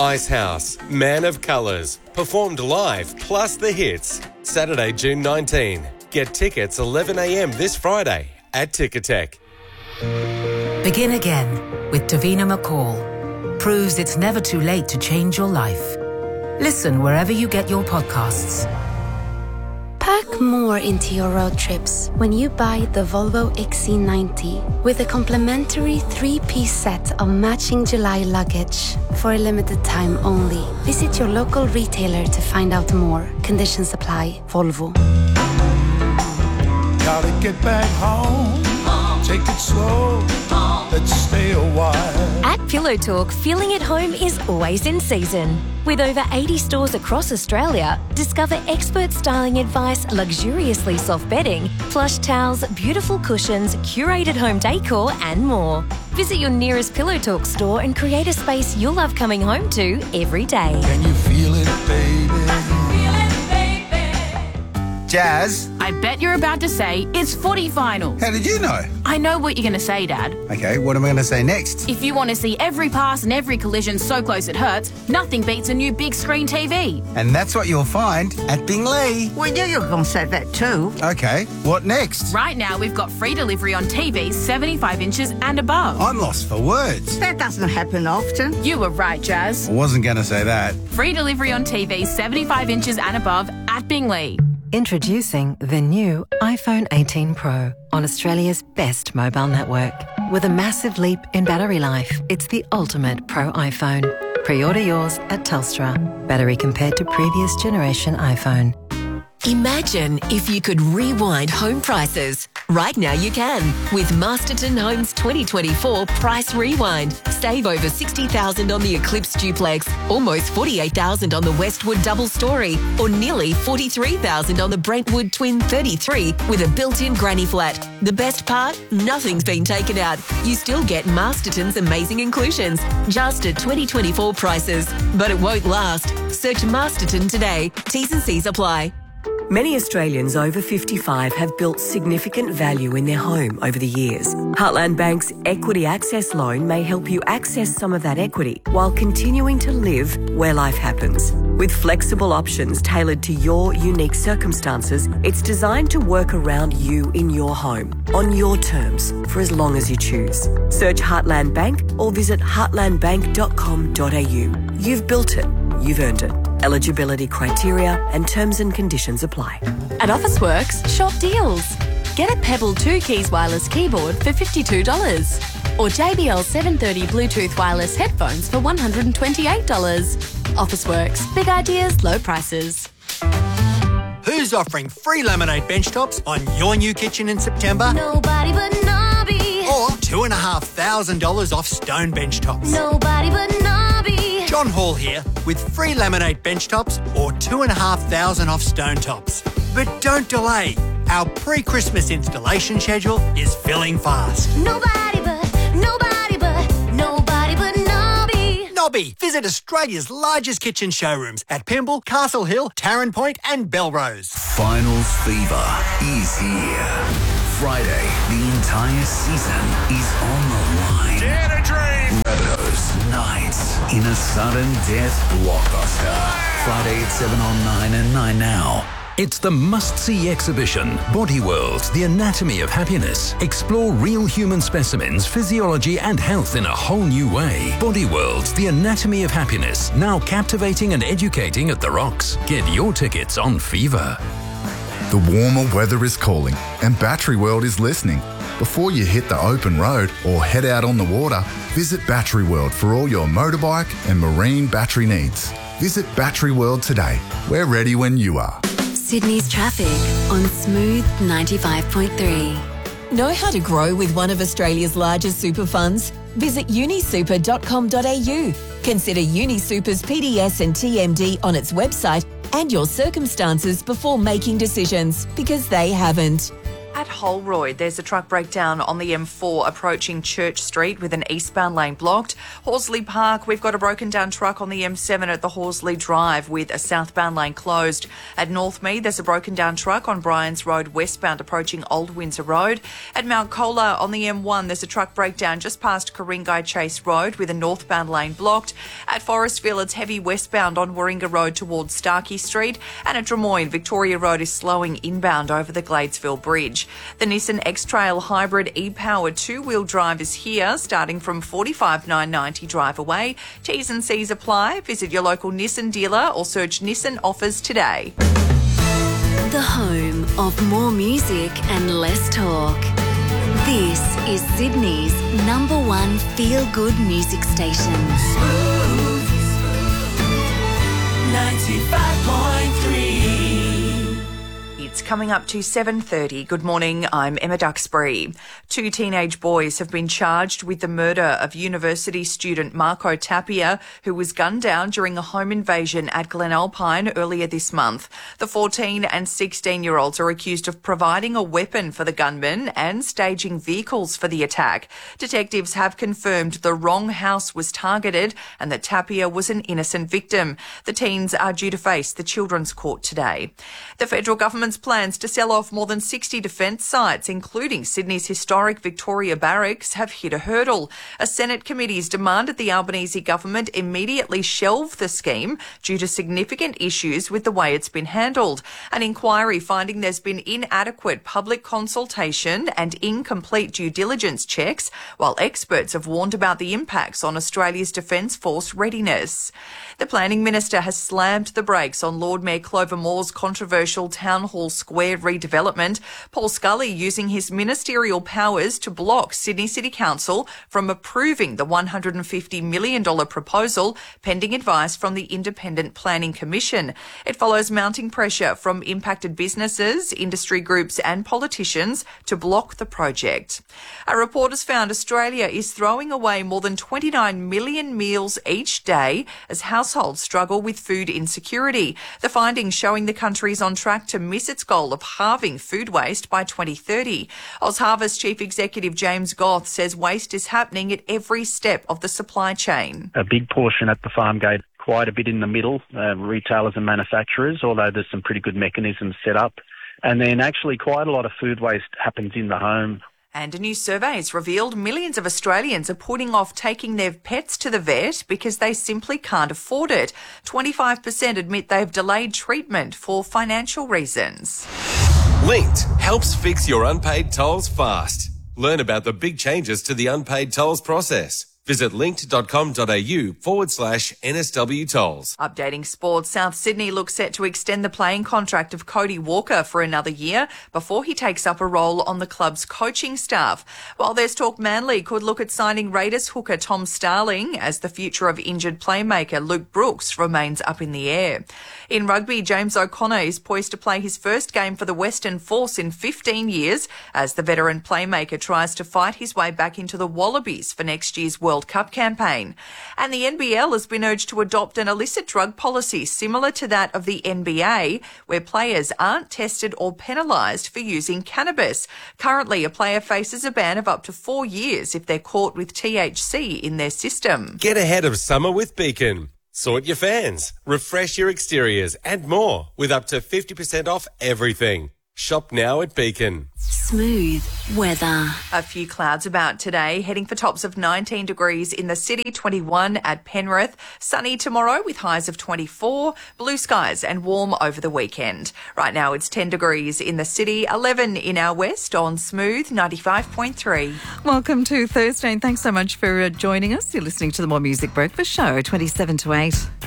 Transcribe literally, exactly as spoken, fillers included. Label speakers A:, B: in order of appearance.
A: Icehouse, Man of Colours, performed live, plus the hits. Saturday, June nineteenth. Get tickets eleven a m this Friday at Ticketek.
B: Begin again with Davina McCall. Proves it's never too late to change your life. Listen wherever you get your podcasts.
C: Pack more into your road trips when you buy the Volvo X C ninety with a complimentary three-piece set of matching July luggage for a limited time only. Visit your local retailer to find out more. Conditions apply. Volvo.
D: Gotta get back home. Take it slow. Let's stay a while.
E: At Pillow Talk, feeling at home is always in season. With over eighty stores across Australia, discover expert styling advice, luxuriously soft bedding, plush towels, beautiful cushions, curated home decor and more. Visit your nearest Pillow Talk store and create a space you'll love coming home to every day.
D: Can you feel it, baby?
F: Jazz?
G: I bet you're about to say it's footy final.
F: How did you know?
G: I know what you're going to say, Dad.
F: Okay, what am I going to say next?
G: If you want to see every pass and every collision so close it hurts, nothing beats a new big screen T V.
F: And that's what you'll find at Bingley.
H: We knew you were going to say that too.
F: Okay, what next?
G: Right now, we've got free delivery on T Vs seventy-five inches and above.
F: I'm lost for words.
H: That doesn't happen often.
G: You were right, Jazz.
F: I wasn't going to say that.
G: Free delivery on T Vs seventy-five inches and above at Bingley.
B: Introducing the new iPhone eighteen Pro on Australia's best mobile network. With a massive leap in battery life, it's the ultimate Pro iPhone. Pre-order yours at Telstra. Battery compared to previous generation iPhone.
I: Imagine if you could rewind home prices. Right now you can with Masterton Homes twenty twenty-four Price Rewind. Save over sixty thousand dollars on the Eclipse Duplex, almost forty-eight thousand dollars on the Westwood Double Story, or nearly forty-three thousand dollars on the Brentwood Twin thirty-three with a built-in granny flat. The best part? Nothing's been taken out. You still get Masterton's amazing inclusions, just at twenty twenty-four prices. But it won't last. Search Masterton today. T's and C's apply.
J: Many Australians over fifty-five have built significant value in their home over the years. Heartland Bank's Equity Access Loan may help you access some of that equity while continuing to live where life happens. With flexible options tailored to your unique circumstances, it's designed to work around you in your home, on your terms, for as long as you choose. Search Heartland Bank or visit heartland bank dot com dot a u. You've built it. You've earned it. Eligibility criteria and terms and conditions apply.
E: At Officeworks, shop deals. Get a Pebble two Keys wireless keyboard for fifty-two dollars. Or J B L seven thirty Bluetooth wireless headphones for one hundred twenty-eight dollars. Officeworks. Big ideas, low prices.
K: Who's offering free laminate bench tops on your new kitchen in September?
L: Nobody but Nobby.
K: Or two and a half thousand dollars off stone bench tops?
L: Nobody but Nobby.
K: John Hall here with free laminate bench tops or two and a half thousand off stone tops. But don't delay. Our pre-Christmas installation schedule is filling fast.
L: Nobody but, nobody but, nobody but Nobby.
K: Nobby. Visit Australia's largest kitchen showrooms at Pymble, Castle Hill, Tarrant Point and Belrose.
M: Finals fever is here. Friday, the entire season is on the line.
D: Dare to dream.
M: Rabbitohs Knights in a sudden death blockbuster. Friday at seven on nine and nine now.
N: It's the must-see exhibition, Body World, The Anatomy of Happiness. Explore real human specimens, physiology and health in a whole new way. Body World, The Anatomy of Happiness, now captivating and educating at The Rocks. Get your tickets on Fever.
O: The warmer weather is calling and Battery World is listening. Before you hit the open road or head out on the water, visit Battery World for all your motorbike and marine battery needs. Visit Battery World today. We're ready when you are.
P: Sydney's traffic on Smooth ninety-five point three.
I: Know how to grow with one of Australia's largest super funds? Visit uni super dot com dot a u. Consider UniSuper's P D S and T M D on its website and your circumstances before making decisions, because they haven't.
Q: at Holroyd. There's a truck breakdown on the M four approaching Church Street with an eastbound lane blocked. Horsley Park, we've got a broken down truck on the M seven at the Horsley Drive with a southbound lane closed. At Northmead, there's a broken down truck on Bryans Road westbound approaching Old Windsor Road. At Mount Colah on the M one, there's a truck breakdown just past Coringai Chase Road with a northbound lane blocked. At Forestville, it's heavy westbound on Warringah Road towards Starkey Street. And at Drummoyne, Victoria Road is slowing inbound over the Gladesville Bridge. The Nissan X-Trail Hybrid e-powered two-wheel drive is here, starting from forty-five thousand nine hundred ninety dollars drive away. T's and C's apply. Visit your local Nissan dealer or search Nissan offers today.
P: The home of more music and less talk. This is Sydney's number one feel-good music station.
D: Smooth ninety-five point three.
Q: It's coming up to seven thirty. Good morning, I'm Emma Duxbury. Two teenage boys have been charged with the murder of university student Marco Tapia, who was gunned down during a home invasion at Glenalpine earlier this month. The fourteen and sixteen-year-olds are accused of providing a weapon for the gunman and staging vehicles for the attack. Detectives have confirmed the wrong house was targeted and that Tapia was an innocent victim. The teens are due to face the Children's Court today. The federal government's plans to sell off more than sixty defence sites, including Sydney's historic Victoria Barracks, have hit a hurdle. A Senate committee has demanded the Albanese government immediately shelve the scheme due to significant issues with the way it's been handled. An inquiry finding there's been inadequate public consultation and incomplete due diligence checks, while experts have warned about the impacts on Australia's Defence Force readiness. The Planning Minister has slammed the brakes on Lord Mayor Clover Moore's controversial Town Hall Square redevelopment. Paul Scully using his ministerial powers to block Sydney City Council from approving the one hundred fifty million dollars proposal, pending advice from the Independent Planning Commission. It follows mounting pressure from impacted businesses, industry groups and politicians to block the project. A report has found Australia is throwing away more than twenty-nine million meals each day as households struggle with food insecurity. The findings showing the country is on track to miss its goal of halving food waste by twenty thirty. OzHarvest Chief Executive James Goth says waste is happening at every step of the supply chain.
R: A big portion at the farm gate, quite a bit in the middle, uh, retailers and manufacturers, although there's some pretty good mechanisms set up. And then actually quite a lot of food waste happens in the home.
Q: And a new survey has revealed millions of Australians are putting off taking their pets to the vet because they simply can't afford it. twenty-five percent admit they've delayed treatment for financial reasons.
A: Linked helps fix your unpaid tolls fast. Learn about the big changes to the unpaid tolls process. Visit linked.com.au forward slash NSW tolls.
Q: Updating sports, South Sydney looks set to extend the playing contract of Cody Walker for another year before he takes up a role on the club's coaching staff. While there's talk Manly could look at signing Raiders hooker Tom Starling, as the future of injured playmaker Luke Brooks remains up in the air. In rugby, James O'Connor is poised to play his first game for the Western Force in fifteen years as the veteran playmaker tries to fight his way back into the Wallabies for next year's World World Cup campaign. And the N B L has been urged to adopt an illicit drug policy similar to that of the N B A, where players aren't tested or penalised for using cannabis. Currently, a player faces a ban of up to four years if they're caught with T H C in their system.
A: Get ahead of summer with Beacon. Sort your fans, refresh your exteriors and more with up to fifty percent off everything. Shop now at Beacon.
P: Smooth weather.
Q: A few clouds about today, heading for tops of nineteen degrees in the city, twenty-one at Penrith. Sunny tomorrow with highs of twenty-four, blue skies and warm over the weekend. Right now it's ten degrees in the city, eleven in our west on Smooth ninety-five point three.
S: Welcome to Thursday and thanks so much for uh, joining us. You're listening to the More Music Breakfast Show, twenty-seven to eight.